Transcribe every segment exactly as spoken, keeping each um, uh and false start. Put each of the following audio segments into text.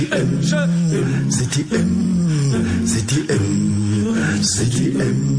C T M, C T M, C T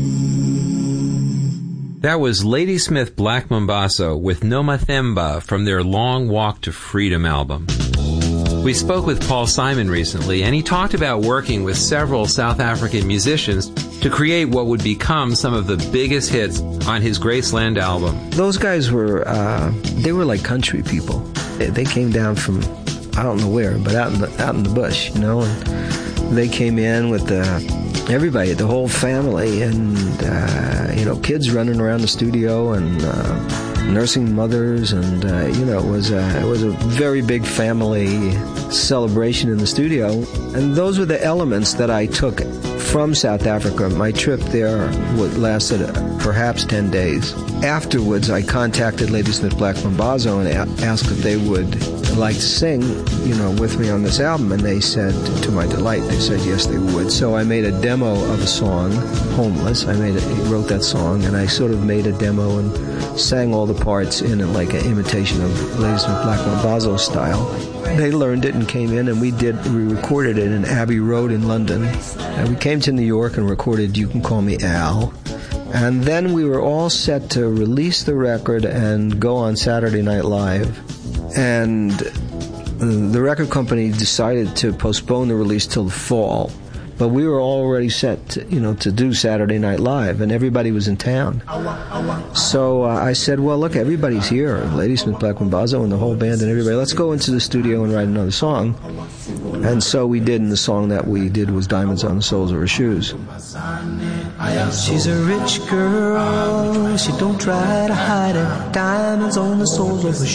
M. That was Ladysmith Black Mambazo with Noma Themba from their Long Walk to Freedom album. We spoke with Paul Simon recently, and he talked about working with several South African musicians to create what would become some of the biggest hits on his Graceland album. Those guys were, uh, they were like country people. They, they came down from, I don't know where, but out in the, out in the bush, you know, and they came in with the, everybody, the whole family, and, uh, you know, kids running around the studio, and uh, nursing mothers, and uh, you know, it was a, it was a very big family celebration in the studio. And those were the elements that I took from South Africa. My trip there would lasted perhaps ten days. Afterwards, I contacted Ladysmith Black Mambazo and a- asked if they would like to sing, you know, with me on this album, and they said, to my delight, they said yes, they would. So I made a demo of a song, Homeless. I made it, wrote that song, and I sort of made a demo and sang all the parts in it like an imitation of Ladysmith Black Mambazo style. They learned it and came in, and we did. We recorded it in Abbey Road in London. And we came to New York and recorded You Can Call Me Al. And then we were all set to release the record and go on Saturday Night Live. And the record company decided to postpone the release till the fall. But we were already set to, you know, to do Saturday Night Live, and everybody was in town. So uh, I said, well, look, everybody's here, Ladysmith Black Mambazo and the whole band and everybody. Let's go into the studio and write another song. And so we did, and the song that we did was Diamonds on the Soles of Her Shoes. She's a rich girl, she don't try to hide it. Diamonds on the soles of her shoes.